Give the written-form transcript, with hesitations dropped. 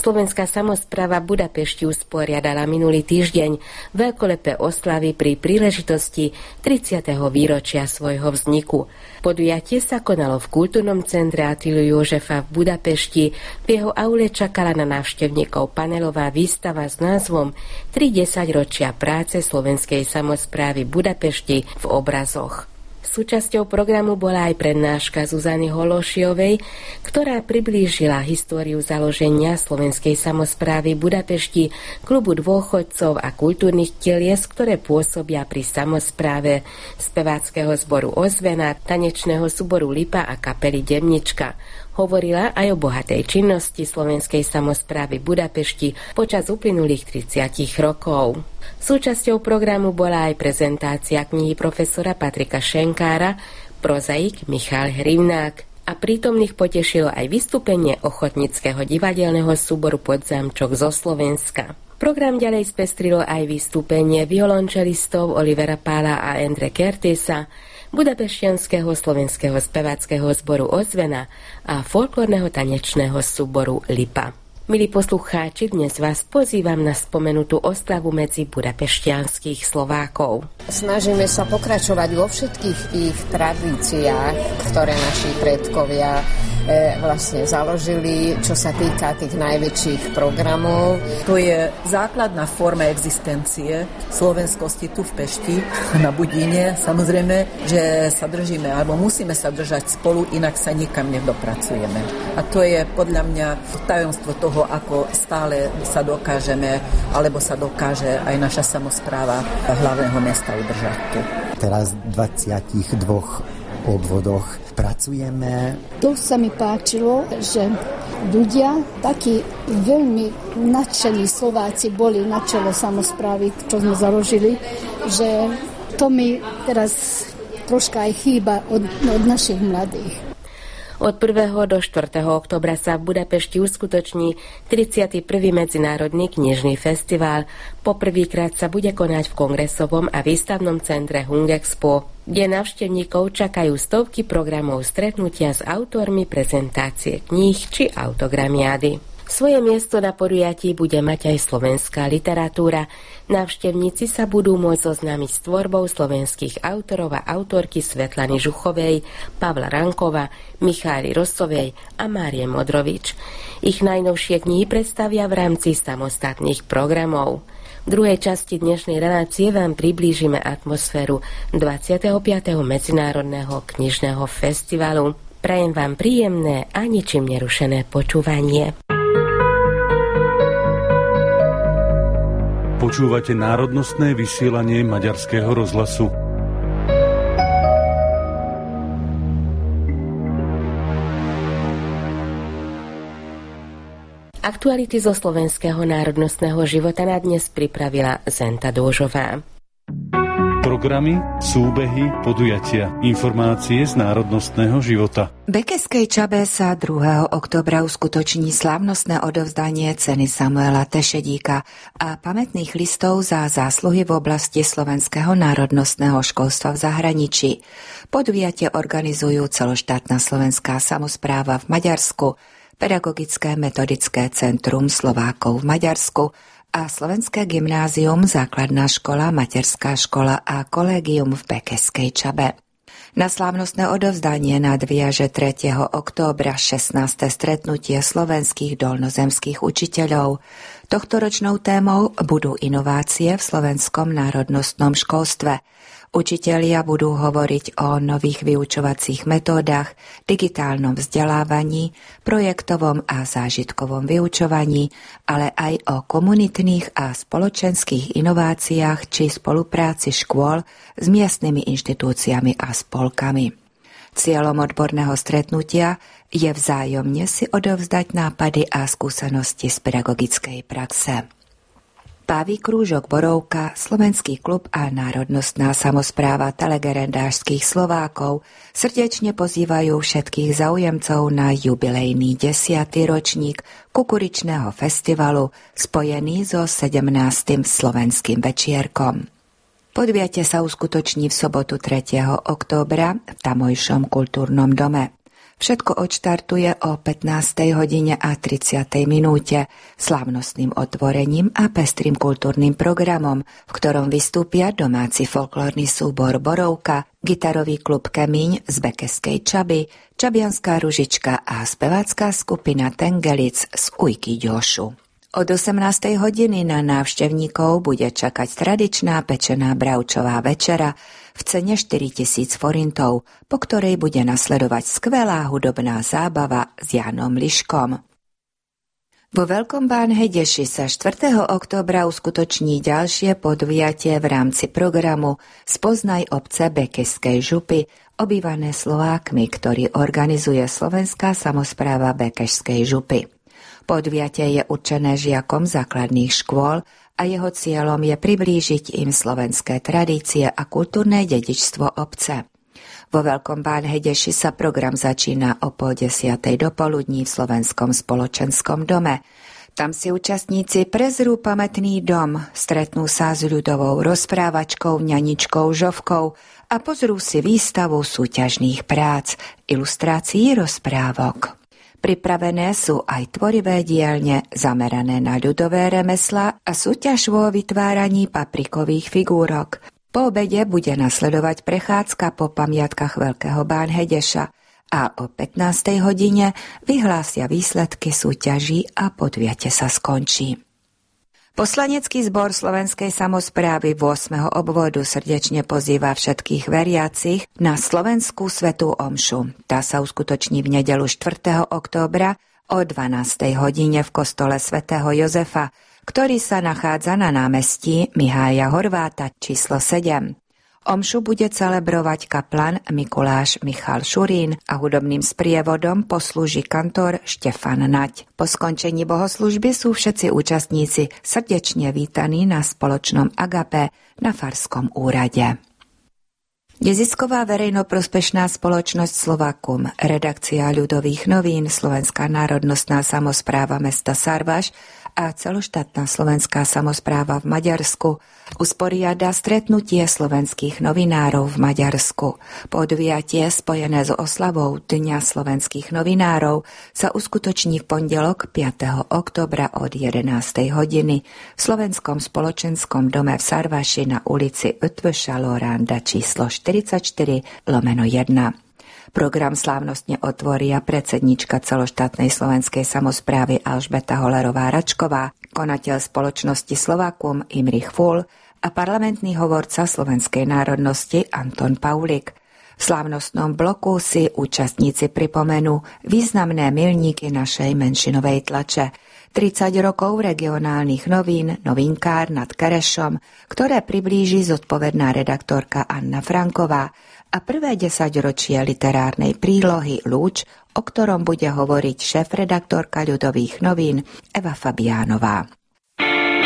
Slovenská samospráva Budapešti usporiadala minulý týždeň veľkolepé oslavy pri príležitosti 30. výročia svojho vzniku. Podujatie sa konalo v kultúrnom centre Attilu Jozefa v Budapešti. V jeho aule čakala na návštevníkov panelová výstava s názvom 30 ročia práce slovenskej samosprávy Budapešti v obrazoch. Súčasťou programu bola aj prednáška Zuzany Hološiovej, ktorá priblížila históriu založenia slovenskej samosprávy Budapešti, klubu dôchodcov a kultúrnych telies, ktoré pôsobia pri samospráve, speváckeho zboru Ozvena, tanečného súboru Lipa a kapely Demnička. Hovorila aj o bohatej činnosti slovenskej samosprávy Budapešti počas uplynulých 30 rokov. Súčasťou programu bola aj prezentácia knihy profesora Patrika Šenkára Prozaik Michal Hrivnák a prítomných potešilo aj vystúpenie ochotníckeho divadelného súboru Podzamčok zo Slovenska. Program ďalej spestrilo aj vystúpenie violončelistov Olivera Pála a Endre Kertésa, budapešťanského slovenského speváckeho zboru Ozvena a folklórneho tanečného súboru Lipa. Milí poslucháči, dnes vás pozývam na spomenutú oslavu medzi budapešťanských Slovákov. Snažíme sa pokračovať vo všetkých tých tradíciách, ktoré naši predkovia vlastne založili, čo sa týka tých najväčších programov. To je základná forma existencie slovenskosti tu v Pešti, na Budíne. Samozrejme, že sa držíme, alebo musíme sa držať spolu, inak sa nikam nedopracujeme. A to je podľa mňa tajomstvo toho, ako stále sa dokážeme, alebo sa dokáže aj naša samospráva hlavného mesta udržať tu. Teraz v 22 obvodoch pracujeme. To sa mi páčilo, že ľudia, takí veľmi nadšení Slováci boli na čele samosprávy, čo sme založili, že to mi teraz troška aj chýba od našich mladých. Od 1. do 4. októbra sa v Budapešti uskutoční 31. Medzinárodný knižný festival. Poprvýkrát sa bude konať v kongresovom a výstavnom centre Hungexpo, kde návštevníkov čakajú stovky programov stretnutia s autormi, prezentácie kníh či autogramiády. Svoje miesto na podujatí bude mať aj slovenská literatúra. Návštevníci sa budú môcť zoznámiť s tvorbou slovenských autorov a autorky Svetlany Žuchovej, Pavla Rankova, Michály Rosovej a Márie Modrovič. Ich najnovšie knihy predstavia v rámci samostatných programov. V druhej časti dnešnej relácie vám priblížime atmosféru 25. Medzinárodného knižného festivalu. Prajem vám príjemné a ničím nerušené počúvanie. Počúvate národnostné vysielanie Maďarského rozhlasu. Aktuality zo slovenského národnostného života na dnes pripravila Zenta Dôžová. Programy, súbehy, podujatia, informácie z národnostného života. V Bekeskej Čabe sa 2. októbra uskutoční slávnostné odovzdanie ceny Samuela Tešedíka a pamätných listov za zásluhy v oblasti slovenského národnostného školstva v zahraničí. Podujatie organizujú celoštátna slovenská samospráva v Maďarsku, Pedagogické metodické centrum Slovákov v Maďarsku a Slovenské gymnázium, základná škola, materská škola a kolégium v Bekeskej Čabe. Na slávnostné odovzdanie nadviaže 3. októbra 16. stretnutie slovenských dolnozemských učiteľov. Tohtoročnou témou budú inovácie v slovenskom národnostnom školstve. Učitelia budú hovoriť o nových vyučovacích metódach, digitálnom vzdelávaní, projektovom a zážitkovom vyučovaní, ale aj o komunitných a spoločenských inováciách či spolupráci škôl s miestnymi inštitúciami a spolkami. Cieľom odborného stretnutia je vzájomne si odovzdať nápady a skúsenosti z pedagogickej praxe. Pávy krúžok Borovka, Slovenský klub a národnostná samospráva telegerendášskych Slovákov srdečne pozývajú všetkých záujemcov na jubilejný 10. ročník Kukuričného festivalu spojený so 17. slovenským večierkom. Podujatie sa uskutoční v sobotu 3. októbra v tamojšom kultúrnom dome. Všetko odštartuje o 15. hodine a 30. minúte slávnostným otvorením a pestrým kultúrnym programom, v ktorom vystúpia domáci folklórny súbor Borovka, gitarový klub Kemíň z Bekeskej Čaby, Čabianská ružička a spevácká skupina Tengelic z Ujky Ďošu. Od 18. hodiny na návštevníkov bude čakať tradičná pečená bravčová večera v cene 4000 forintov, po ktorej bude nasledovať skvelá hudobná zábava s Jánom Liškom. Vo Veľkom Bánhedeši sa 4. októbra uskutoční ďalšie podujatie v rámci programu Spoznaj obce Bekeskej župy, obývané Slovákmi, ktorý organizuje Slovenská samospráva Bekešskej župy. Podujatie je určené žiakom základných škôl a jeho cieľom je priblížiť im slovenské tradície a kultúrne dedičstvo obce. Vo Veľkom Bánhedeši sa program začína o 9:30 dopoludní v Slovenskom spoločenskom dome. Tam si účastníci prezrú pamätný dom, stretnú sa s ľudovou rozprávačkou, ňaničkou Žovkou a pozrú si výstavu súťažných prác, ilustrácií rozprávok. Pripravené sú aj tvorivé dielne zamerané na ľudové remeslá a súťaž vo vytváraní paprikových figúrok. Po obede bude nasledovať prechádzka po pamiatkach Veľkého Bánhedeša a o 15. hodine vyhlásia výsledky súťaží a podujatie sa skončí. Poslanecký zbor Slovenskej samosprávy 8. obvodu srdečne pozýva všetkých veriacich na Slovenskú svätú omšu. Tá sa uskutoční v nedeľu 4. októbra o 12. hodine v kostole svätého Jozefa, ktorý sa nachádza na námestí Mihája Horváta číslo 7. Omšu bude celebrovať kaplan Mikuláš Michal Šurín a hudobným sprievodom poslúži kantor Štefan Naď. Po skončení bohoslúžby sú všetci účastníci srdečne vítaní na spoločnom agape na Farskom úrade. Nezisková verejnoprospešná spoločnosť Slovakum, redakcia ľudových novín, Slovenská národnostná samospráva mesta Sarvaš a celoštátna slovenská samospráva v Maďarsku usporiada stretnutie slovenských novinárov v Maďarsku. Podujatie spojené s oslavou Dňa slovenských novinárov sa uskutoční v pondelok 5. októbra od 11. hodiny v Slovenskom spoločenskom dome v Sarvaši na ulici Ötvösa Loranda číslo 44/1. Program slávnostne otvoria predsednička celoštátnej slovenskej samosprávy Alžbeta Holerová-Račková, konateľ spoločnosti Slovakum Imrich Ful a parlamentný hovorca slovenskej národnosti Anton Paulik. V slávnostnom bloku si účastníci pripomenú významné milníky našej menšinovej tlače. 30 rokov regionálnych novín, Novinkár nad Kerešom, ktoré priblíži zodpovedná redaktorka Anna Franková, a prvé 10-ročie literárnej prílohy Lúč, o ktorom bude hovoriť šéf-redaktorka ľudových novín Eva Fabiánová.